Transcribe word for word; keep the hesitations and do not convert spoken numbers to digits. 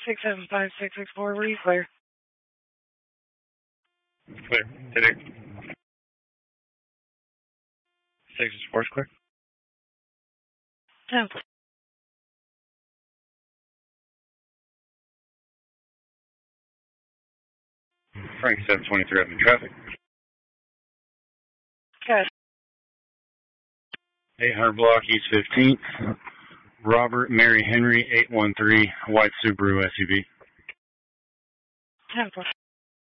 six seven five six six four, were you clear? Clear. Today. six is four is clear. ten. Frank seven twenty-three up in traffic. Good. eight hundred block East fifteenth. Robert Mary Henry eight one three, white Subaru S U V. ten.